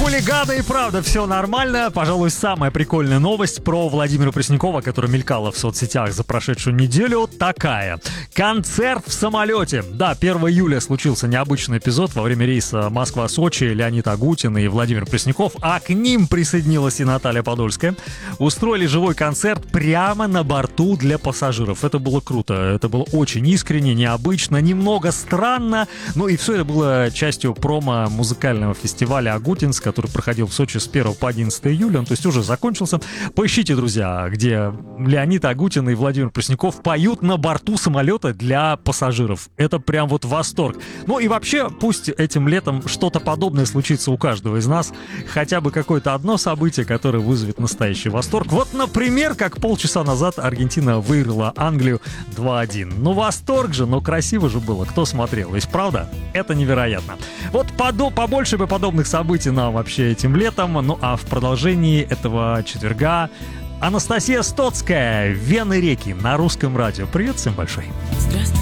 Хулиганы и правда, все нормально. Пожалуй, самая прикольная новость про Владимира Преснякова, которая мелькала в соцсетях за прошедшую неделю, такая. Концерт в самолете. Да, 1 июля случился необычный эпизод. Во время рейса Москва-Сочи Леонид Агутин и Владимир Пресняков, а к ним присоединилась и Наталья Подольская, устроили живой концерт прямо на борту для пассажиров. Это было круто, это было очень искренне, необычно, немного странно, но и все это было частью промо-музыкального фестиваля «Агутинск», который проходил в Сочи с 1 по 11 июля, то есть уже закончился. Поищите, друзья, где Леонид Агутин и Владимир Пресняков поют на борту самолета для пассажиров. Это прям вот восторг. Ну и вообще, пусть этим летом что-то подобное случится у каждого из нас, хотя бы какое-то одно событие, которое вызовет настоящий восторг. Вот, например, как полчаса назад Аргентина выиграла Англию 2-1. Ну, восторг же, но красиво же было. Кто смотрел? Ведь правда? Это невероятно. Вот побольше бы подобных событий нам вообще этим летом. Ну а в продолжении этого четверга Анастасия Стоцкая, «Вены реки» на Русском радио. Привет всем большой.